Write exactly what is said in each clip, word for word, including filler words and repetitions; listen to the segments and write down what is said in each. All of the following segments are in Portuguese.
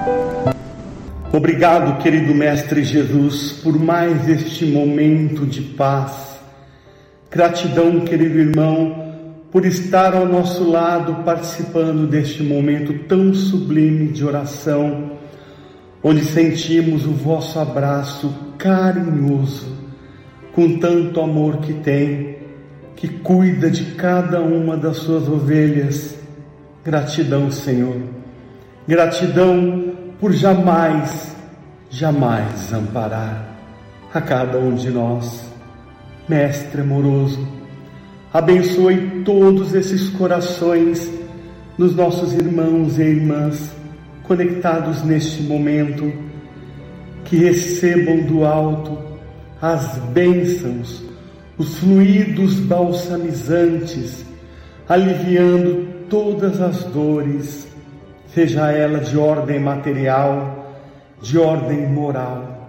Obrigado, querido Mestre Jesus, por mais este momento de paz. Gratidão, querido irmão, por estar ao nosso lado participando deste momento tão sublime de oração, onde sentimos o vosso abraço carinhoso, com tanto amor que tem, que cuida de cada uma das suas ovelhas. Gratidão, Senhor. Gratidão por jamais, jamais desamparar a cada um de nós. Mestre amoroso, abençoe todos esses corações dos nossos irmãos e irmãs conectados neste momento, que recebam do alto as bênçãos, os fluidos balsamizantes, aliviando todas as dores, seja ela de ordem material, de ordem moral.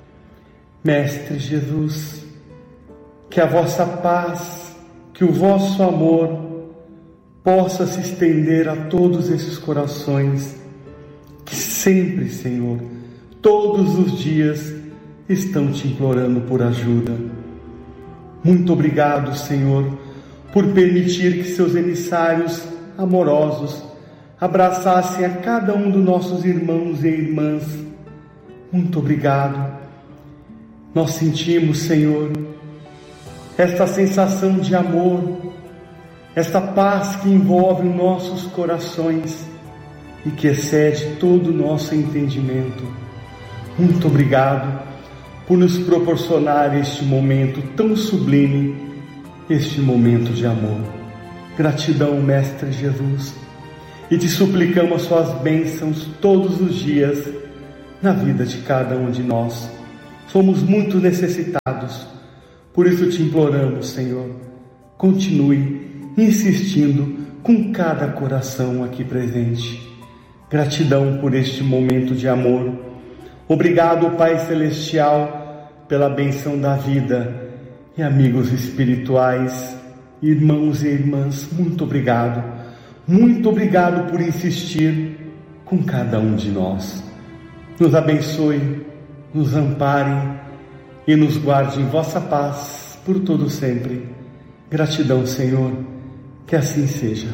Mestre Jesus, que a vossa paz, que o vosso amor possa se estender a todos esses corações que sempre, Senhor, todos os dias estão te implorando por ajuda. Muito obrigado, Senhor, por permitir que seus emissários amorosos abraçassem a cada um dos nossos irmãos e irmãs. Muito obrigado. Nós sentimos, Senhor, esta sensação de amor, esta paz que envolve nossos corações e que excede todo o nosso entendimento. Muito obrigado por nos proporcionar este momento tão sublime, este momento de amor. Gratidão, Mestre Jesus, e te suplicamos as suas bênçãos todos os dias na vida de cada um de nós. Somos muito necessitados, por isso te imploramos, Senhor, continue insistindo com cada coração aqui presente. Gratidão por este momento de amor. Obrigado, Pai Celestial, pela bênção da vida. E amigos espirituais, irmãos e irmãs, muito obrigado. Muito obrigado por insistir com cada um de nós. Nos abençoe, nos ampare e nos guarde em vossa paz por todo sempre. Gratidão, Senhor, que assim seja.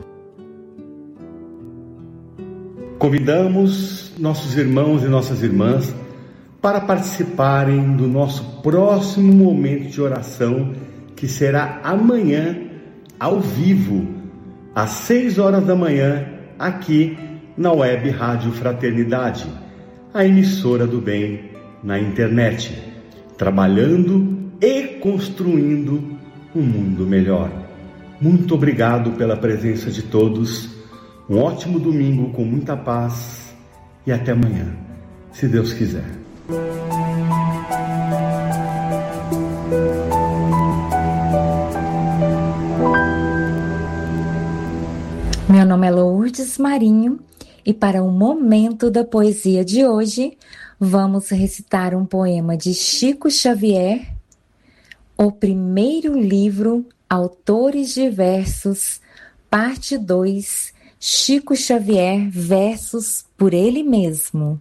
Convidamos nossos irmãos e nossas irmãs para participarem do nosso próximo momento de oração, que será amanhã, ao vivo, às seis horas da manhã, aqui na Web Rádio Fraternidade, a emissora do bem na internet, trabalhando e construindo um mundo melhor. Muito obrigado pela presença de todos. Um ótimo domingo com muita paz e até amanhã, se Deus quiser. Meu nome é Lourdes Marinho e para o momento da poesia de hoje, vamos recitar um poema de Chico Xavier, o primeiro livro Autores Diversos, parte dois, Chico Xavier, versos por ele mesmo.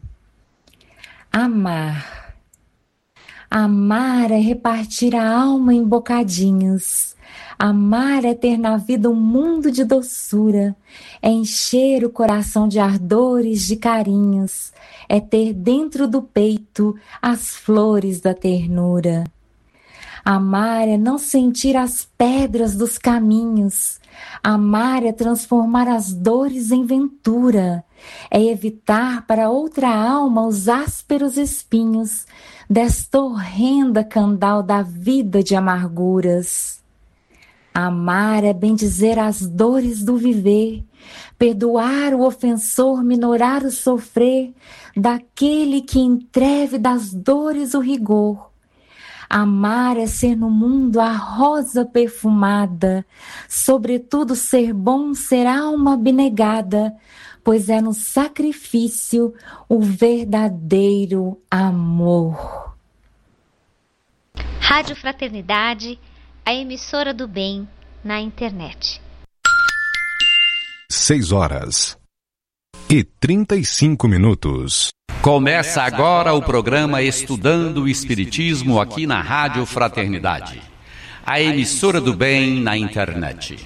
Amar. Amar é repartir a alma em bocadinhos. Amar é ter na vida um mundo de doçura, é encher o coração de ardores, de carinhos, é ter dentro do peito as flores da ternura. Amar é não sentir as pedras dos caminhos. Amar é transformar as dores em ventura, é evitar para outra alma os ásperos espinhos desta horrenda candal da vida de amarguras. Amar é bendizer as dores do viver, perdoar o ofensor, minorar o sofrer daquele que entreve das dores o rigor. Amar é ser no mundo a rosa perfumada, sobretudo ser bom, ser alma abnegada, pois é no sacrifício o verdadeiro amor. Rádio Fraternidade, a emissora do bem na internet. Seis horas. e trinta e cinco minutos. Começa agora o programa Estudando o Espiritismo aqui na Rádio Fraternidade, a emissora do bem na internet.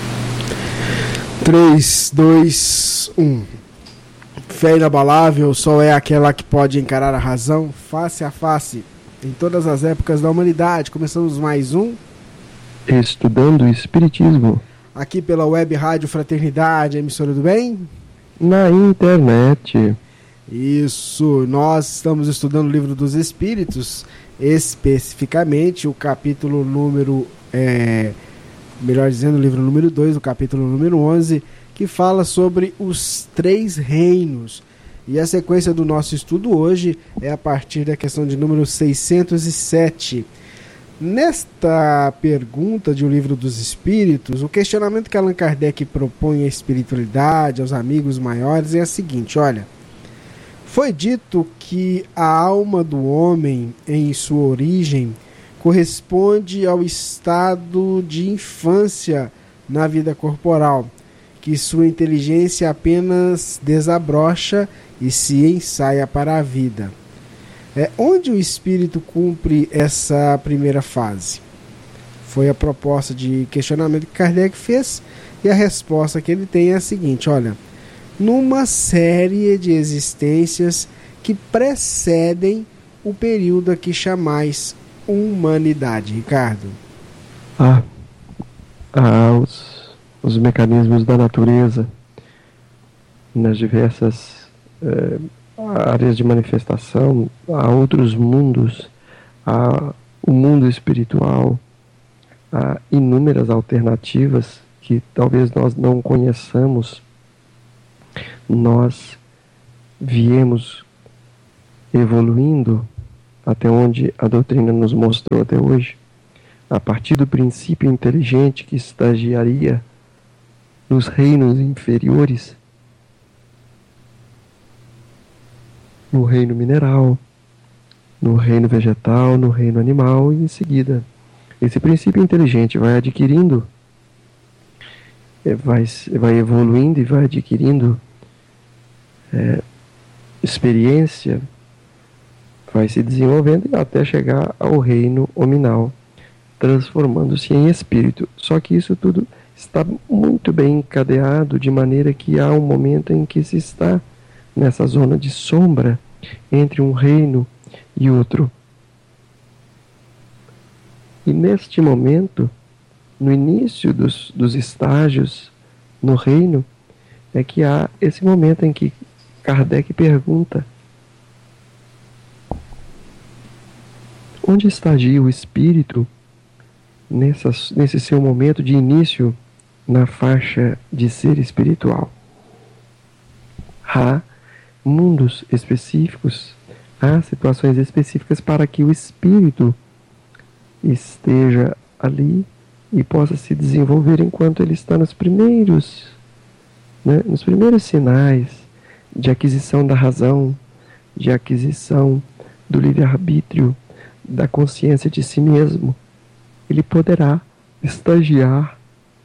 três, dois, um. Fé inabalável só é aquela que pode encarar a razão face a face em todas as épocas da humanidade. Começamos mais um Estudando o Espiritismo aqui pela Web Rádio Fraternidade, a emissora do bem na internet. Isso, nós estamos estudando o Livro dos Espíritos, especificamente o capítulo número, é, melhor dizendo, o livro número dois, o capítulo número onze, que fala sobre os três reinos. E a sequência do nosso estudo hoje é a partir da questão de número seiscentos e sete. Nesta pergunta de O Livro dos Espíritos, o questionamento que Allan Kardec propõe à espiritualidade, aos amigos maiores, é a seguinte: olha, foi dito que a alma do homem, em sua origem, corresponde ao estado de infância na vida corporal, que sua inteligência apenas desabrocha e se ensaia para a vida. É, onde o espírito cumpre essa primeira fase? Foi a proposta de questionamento que Kardec fez, e a resposta que ele tem é a seguinte: olha, numa série de existências que precedem o período a que chamais humanidade. Ricardo. Ah, ah os, os mecanismos da natureza nas diversas eh, áreas de manifestação, há outros mundos, há o mundo espiritual, há inúmeras alternativas que talvez nós não conheçamos. Nós viemos evoluindo até onde a doutrina nos mostrou até hoje, a partir do princípio inteligente que estagiaria nos reinos inferiores, no reino mineral, no reino vegetal, no reino animal, e em seguida esse princípio inteligente vai adquirindo, vai, vai evoluindo e vai adquirindo é, experiência, vai se desenvolvendo até chegar ao reino hominal, transformando-se em espírito. Só que isso tudo está muito bem encadeado, de maneira que há um momento em que se está nessa zona de sombra entre um reino e outro. E neste momento, no início dos, dos estágios no reino, é que há esse momento em que Kardec pergunta: onde estagia o espírito nessa, nesse seu momento de início na faixa de ser espiritual? Há mundos específicos, há situações específicas para que o espírito esteja ali e possa se desenvolver enquanto ele está nos primeiros, né, nos primeiros sinais de aquisição da razão, de aquisição do livre-arbítrio, da consciência de si mesmo. Ele poderá estagiar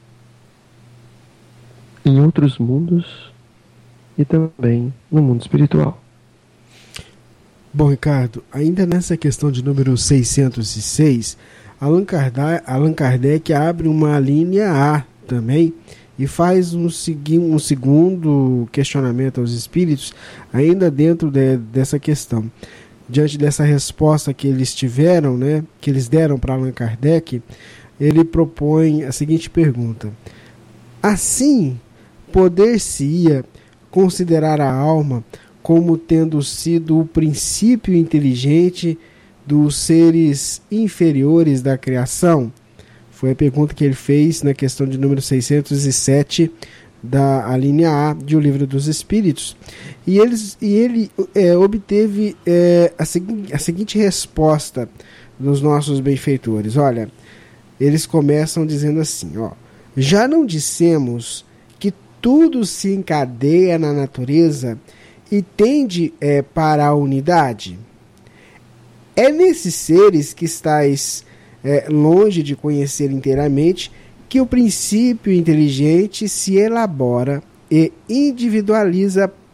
em outros mundos e também no mundo espiritual. Bom, Ricardo, ainda nessa questão de número seiscentos e seis, Allan Kardec, Allan Kardec abre uma linha A também e faz um, segui- um segundo questionamento aos espíritos, ainda dentro de, dessa questão. Diante dessa resposta que eles tiveram, né, que eles deram para Allan Kardec, ele propõe a seguinte pergunta: assim, poder-se-ia considerar a alma como tendo sido o princípio inteligente dos seres inferiores da criação? Foi a pergunta que ele fez na questão de número seiscentos e sete da a linha A de O Livro dos Espíritos. E, eles, e ele é, obteve é, a, segui- a seguinte resposta dos nossos benfeitores. Olha, eles começam dizendo assim, ó: já não dissemos que tudo se encadeia na natureza e tende é, para a unidade? É nesses seres que estáis é, longe de conhecer inteiramente que o princípio inteligente se elabora e individualiza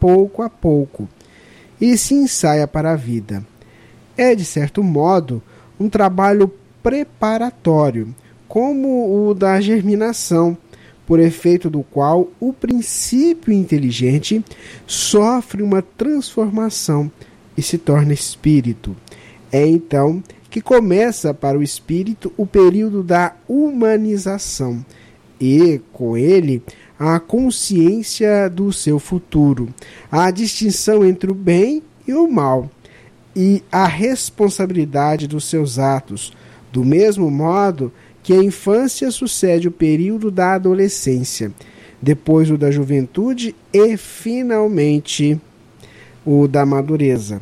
pouco a pouco e se ensaia para a vida. É, de certo modo, um trabalho preparatório, como o da germinação, por efeito do qual o princípio inteligente sofre uma transformação e se torna espírito. É então que começa para o espírito o período da humanização e, com ele, a consciência do seu futuro, a distinção entre o bem e o mal e a responsabilidade dos seus atos, do mesmo modo que a infância sucede o período da adolescência, depois o da juventude e, finalmente, o da madureza.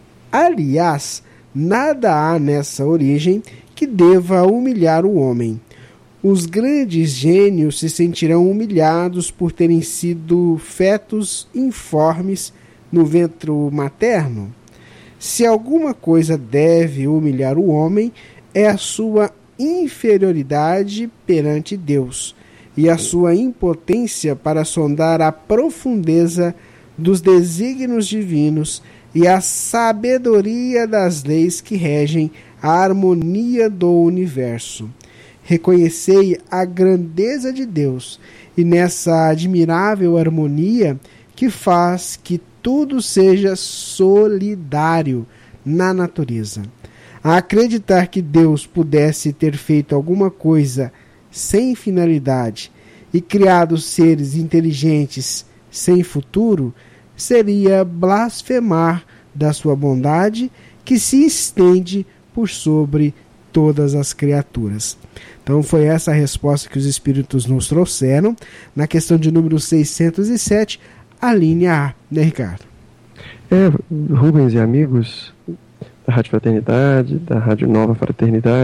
Aliás, nada há nessa origem que deva humilhar o homem. Os grandes gênios se sentirão humilhados por terem sido fetos informes no ventre materno. Se alguma coisa deve humilhar o homem, é a sua inferioridade perante Deus e a sua impotência para sondar a profundeza dos desígnios divinos e a sabedoria das leis que regem a harmonia do universo. Reconhecei a grandeza de Deus e nessa admirável harmonia que faz que tudo seja solidário na natureza. A acreditar que Deus pudesse ter feito alguma coisa sem finalidade e criado seres inteligentes sem futuro, seria blasfemar da sua bondade que se estende por sobre todas as criaturas. Então foi essa a resposta que os Espíritos nos trouxeram na questão de número seiscentos e sete, a linha A, né, Ricardo? É, Rubens e amigos da Rádio Fraternidade, da Rádio Nova Fraternidade,